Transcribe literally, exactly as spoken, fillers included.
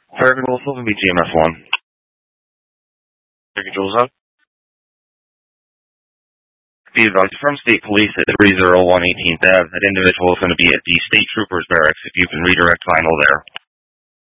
Fire Control Sullivan, B G M S one. Fire Control Zone. Be advised from State Police at three oh one eighteenth Avenue. That individual is going to be at the State Troopers Barracks if you can redirect final there.